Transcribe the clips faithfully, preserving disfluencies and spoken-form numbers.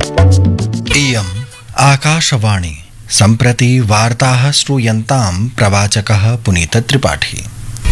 इयम् आकाशवाणी सम्प्रति वार्ताः श्रूयन्तां प्रवाचकः पुनीतत्रिपाठी।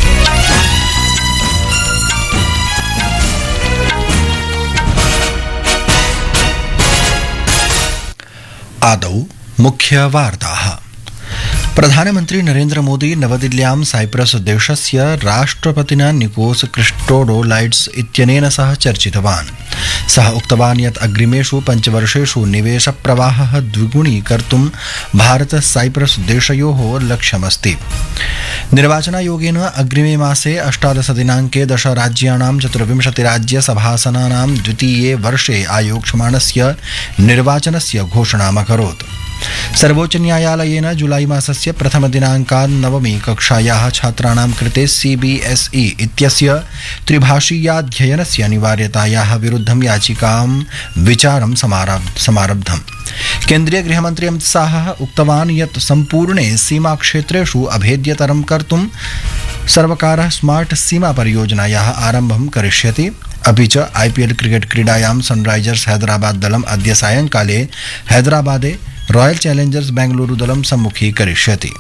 आदौ मुख्यवार्ताः। प्रधानमन्त्री नरेन्द्र मोदी नवदिल्ल्यां साइप्रस देशस्य राष्ट्रपतिना निकोस क्रिस्टोडोलाइड्स इत्यनेन सह चर्चितवान्। सः उक्तवान् यत् अग्रिमेषु पञ्चवर्षेषु निवेशप्रवाहः द्विगुणीकर्तुं भारत साइप्रस देशयोः लक्ष्यमस्ति। निर्वाचनायोगेन अग्रिमे मासे अष्टादश दिनाङ्के दश राज्याणां चतुर्विंशतिराज्यसभासनानां द्वितीये वर्षे आयोक्ष्यमाणस्य निर्वाचनस्य घोषणामकरोत्। सर्वोच्च न्यायालयेन जुलाई मासस्य प्रथमदिनाङ्कात् नवमी कक्षायाः छात्राणां कृते सीबीएसई इत्यस्य त्रिभाषीयाध्ययनस्य अनिवार्यतायाः विरुद्धं याचिकां विचारं समारब्धम्। केन्द्रीय गृहमन्त्री अमित शाहः उक्तवान् यत् सम्पूर्णे सीमाक्षेत्रेषु अभेद्यतरं कर्तुं सर्वकारः स्मार्ट सीमा परियोजनायाः आरम्भं करिष्यति। अपि च आईपीएल क्रिकेट क्रीडायां सनराइजर्स हैदराबाद दलम् अद्य सायंकाले हैदराबादे रॉयल चैलेंजर्स बेंगलुरु दलं सम्मुखीकरिष्यति।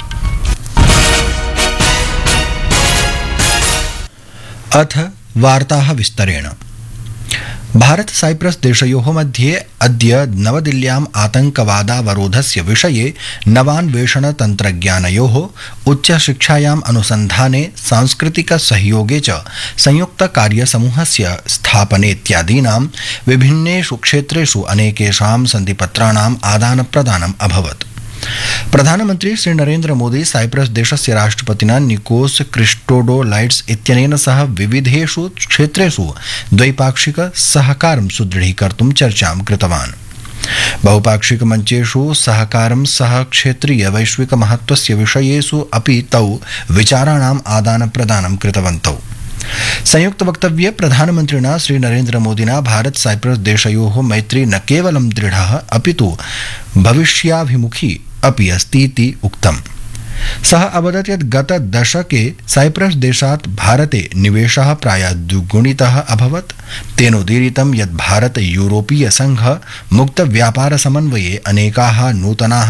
अथ वार्ताः विस्तरेण। भारत साइप्रस देशयोः मध्ये अद्य नवदिल्ल्याम् आतङ्कवादावरोधस्य विषये नवान्वेषण तन्त्रज्ञानयोः उच्चशिक्षायाम् अनुसन्धाने सांस्कृतिक सहयोगे च संयुक्त कार्यसमूहस्य स्थापनेत्यादीनां विभिन्नेषु क्षेत्रेषु अनेकेषां सन्धिपत्राणाम् आदानप्रदानम् अभवत्। प्रधानमन्त्री श्री नरेन्द्र मोदी साइप्रस देशस्य राष्ट्रपतिना निकोस क्रिस्टोडोलाइड्स इत्यनेन सह विविधेषु क्षेत्रेषु द्वैपाक्षिक सहकारं सुदृढीकर्तुं चर्चां कृतवान्। बहुपाक्षिक मञ्चेषु सहकारं सह क्षेत्रीय वैश्विक महत्त्वस्य विषयेषु अपि तौ विचाराणाम् आदानप्रदानं कृतवन्तौ। संयुक्त वक्तव्ये प्रधानमन्त्रिणा श्री नरेन्द्र मोदिना भारत साइप्रस देशयोः मैत्री न केवलं दृढः अपितु भविष्याभिमुखी अपि अस्तीति उक्तम्। सः अवदत् यत् गत दशके साइप्रस देशात् भारते निवेशः प्रायः द्विगुणितः अभवत्। तेनोदीरितं यत् भारत यूरोपीय संघ मुक्त व्यापार समन्वये अनेकाः नूतनाः